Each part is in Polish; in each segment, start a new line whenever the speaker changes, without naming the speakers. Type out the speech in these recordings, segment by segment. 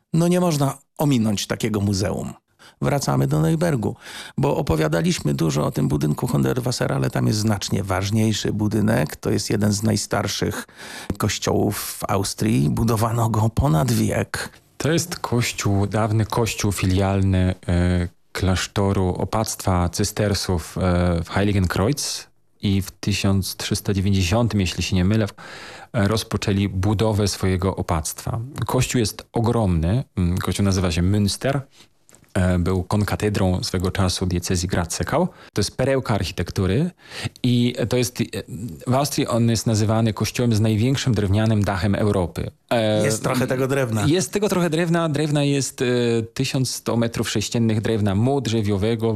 No nie można ominąć takiego muzeum. Wracamy do Neubergu, bo opowiadaliśmy dużo o tym budynku Hundertwassera, ale tam jest znacznie ważniejszy budynek. To jest jeden z najstarszych kościołów w Austrii. Budowano go ponad wiek.
To jest kościół, dawny kościół filialny klasztoru opactwa cystersów w Heiligenkreuz i w 1390, jeśli się nie mylę, rozpoczęli budowę swojego opactwa. Kościół jest ogromny. Kościół nazywa się Münster. Był konkatedrą swego czasu diecezji Graz-Sekau. To jest perełka architektury i to jest, w Austrii on jest nazywany kościołem z największym drewnianym dachem Europy.
Jest trochę tego drewna.
Jest tego trochę drewna. Drewna jest 1100 metrów sześciennych drewna mu drzewiowego,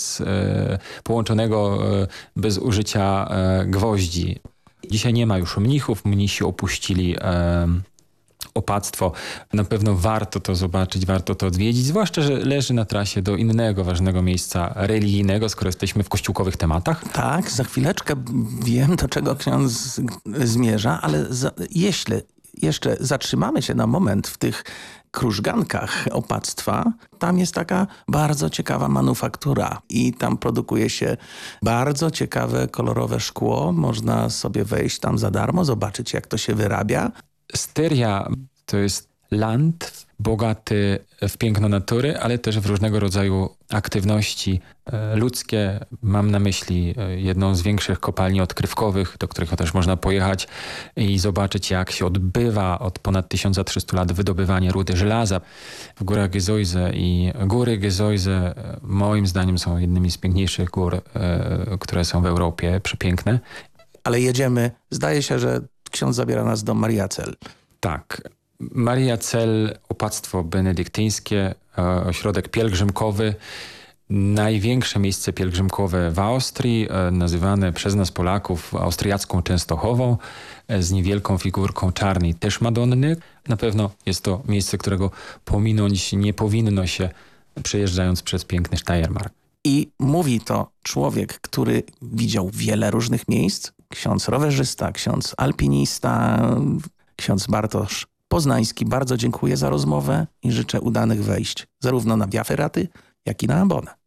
połączonego bez użycia gwoździ. Dzisiaj nie ma już mnichów. Mnisi opuścili opactwo. Na pewno warto to zobaczyć, warto to odwiedzić, zwłaszcza, że leży na trasie do innego ważnego miejsca religijnego, skoro jesteśmy w kościółkowych tematach.
Tak, za chwileczkę wiem, do czego ksiądz zmierza, ale jeśli jeszcze zatrzymamy się na moment w tych krużgankach opactwa, tam jest taka bardzo ciekawa manufaktura i tam produkuje się bardzo ciekawe, kolorowe szkło. Można sobie wejść tam za darmo, zobaczyć jak to się wyrabia.
Styria to jest land bogaty w piękno natury, ale też w różnego rodzaju aktywności ludzkie. Mam na myśli jedną z większych kopalni odkrywkowych, do których też można pojechać i zobaczyć, jak się odbywa od ponad 1300 lat wydobywanie rudy żelaza w górach Gesäuse. I góry Gesäuse moim zdaniem są jednymi z piękniejszych gór, które są w Europie. Przepiękne.
Ale jedziemy, zdaje się, że ksiądz zabiera nas do Mariazell.
Tak. Mariazell, opactwo benedyktyńskie, ośrodek pielgrzymkowy, największe miejsce pielgrzymkowe w Austrii, nazywane przez nas Polaków austriacką Częstochową, z niewielką figurką czarnej też Madonny. Na pewno jest to miejsce, którego pominąć nie powinno się, przejeżdżając przez piękny Steiermark.
I mówi to człowiek, który widział wiele różnych miejsc. Ksiądz rowerzysta, ksiądz alpinista, ksiądz Bartosz Poznański. Bardzo dziękuję za rozmowę i życzę udanych wejść zarówno na Via Ferraty, jak i na Ambonę.